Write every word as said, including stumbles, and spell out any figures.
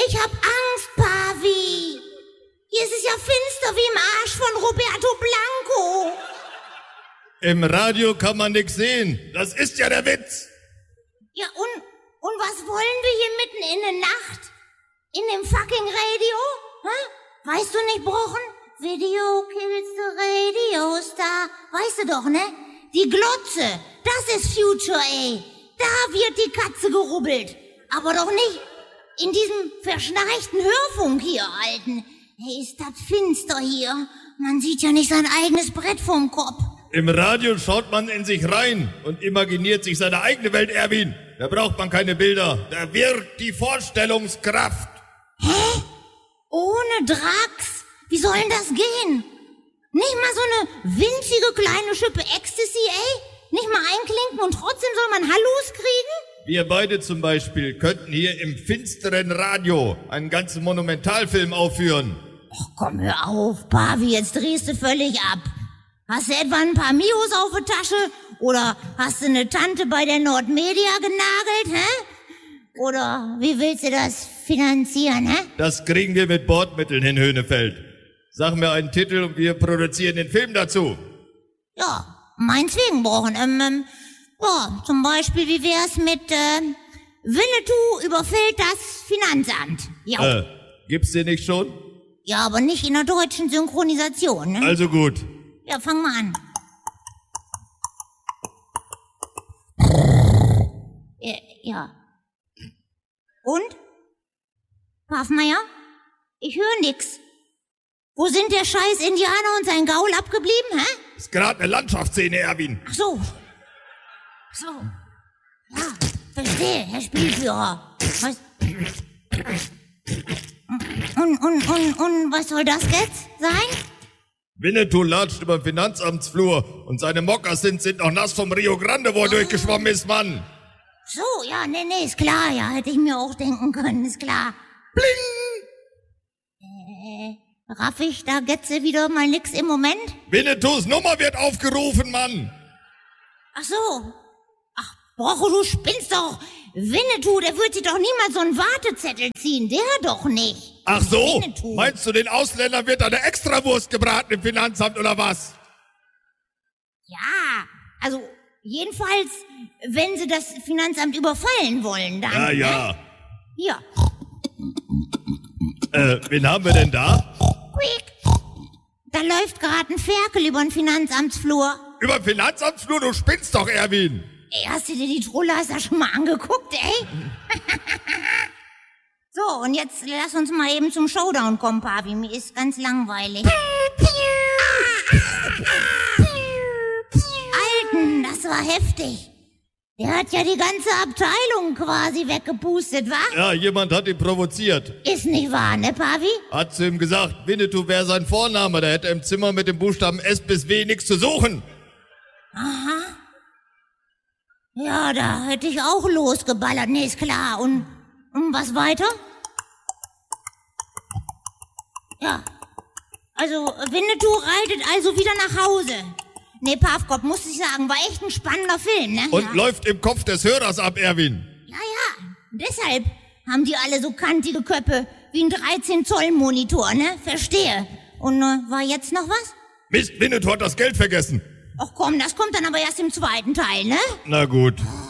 Ich hab Angst, Pavi. Hier ist es ja finster wie im Arsch von Roberto Blanco. Im Radio kann man nix sehen. Das ist ja der Witz. Ja, und, und was wollen wir hier mitten in der Nacht? In dem fucking Radio? Hä? Weißt du nicht, Brochen? Video kills the radio star. Weißt du doch, ne? Die Glotze, das ist Future, ey. Da wird die Katze gerubbelt. Aber doch nicht in diesem verschnarchten Hörfunk hier, Alten. Hey, ist das finster hier. Man sieht ja nicht sein eigenes Brett vorm Kopf. Im Radio schaut man in sich rein und imaginiert sich seine eigene Welt, Erwin. Da braucht man keine Bilder. Da wirkt die Vorstellungskraft. Hä? Ohne Drax? Wie soll denn das gehen? Nicht mal so eine winzige kleine Schippe Ecstasy, ey? Nicht mal einklinken und trotzdem soll man Hallus kriegen? Wir beide zum Beispiel könnten hier im finsteren Radio einen ganzen Monumentalfilm aufführen. Ach komm, hör auf, Pavi, jetzt drehst du völlig ab. Hast du etwa ein paar Mios auf der Tasche? Oder hast du eine Tante bei der Nordmedia genagelt, hä? Oder wie willst du das finanzieren, hä? Das kriegen wir mit Bordmitteln hin, Höhnefeld. Sag mir einen Titel und wir produzieren den Film dazu. Ja, meinetwegen, Brochen. Ähm, ähm, ja, zum Beispiel, wie wär's mit, äh, Winnetou überfällt das Finanzamt. Ja. Äh, gibt's den nicht schon? Ja, aber nicht in der deutschen Synchronisation, ne? Also gut. Ja, fang mal an. Ja. ja. Und? Pfaffmeier? Ich höre nix. Wo sind der scheiß Indianer und sein Gaul abgeblieben, hä? Ist gerade eine Landschaftsszene, Erwin. Ach so. Ach so. Ja, verstehe, Herr Spielführer. Was? Und, und, und, und, was soll das jetzt sein? Winnetou latscht über den Finanzamtsflur und seine Mokassins sind noch nass vom Rio Grande, wo er oh. durchgeschwommen ist, Mann. So, ja, nee, nee, ist klar, ja, hätte ich mir auch denken können, ist klar. Bling! Äh, raff ich da Getze wieder mal nix im Moment? Winnetous Nummer wird aufgerufen, Mann. Ach so. Ach, Brocho, du spinnst doch. Winnetou, der wird sich doch niemals so einen Wartezettel ziehen, der doch nicht. Ach so? Winnetou. Meinst du, den Ausländern wird eine Extrawurst gebraten im Finanzamt oder was? Ja, also jedenfalls, wenn sie das Finanzamt überfallen wollen, dann... Ja, ja. Ne? Ja. Äh, wen haben wir denn da? Quick. Da läuft gerade ein Ferkel über den Finanzamtsflur. Über den Finanzamtsflur? Du spinnst doch, Erwin. Ey, hast du dir die Trulleister schon mal angeguckt, ey? So, und jetzt lass uns mal eben zum Showdown kommen, Pavi. Mir ist ganz langweilig. Alten, das war heftig. Der hat ja die ganze Abteilung quasi weggepustet, wa? Ja, jemand hat ihn provoziert. Ist nicht wahr, ne, Pavi? Hat zu ihm gesagt, Winnetou wäre sein Vorname. Da hätte er im Zimmer mit dem Buchstaben S bis W nichts zu suchen. Aha. Ja, da hätte ich auch losgeballert, ne, ist klar. Und, und was weiter? Ja, also Winnetou reitet also wieder nach Hause. Ne, Pafkop, muss ich sagen, war echt ein spannender Film, ne? Und ja. läuft im Kopf des Hörers ab, Erwin. Ja, ja, deshalb haben die alle so kantige Köpfe wie ein dreizehn Zoll Monitor, ne? Verstehe. Und äh, war jetzt noch was? Mist, Winnetou hat das Geld vergessen. Ach komm, das kommt dann aber erst im zweiten Teil, ne? Na gut.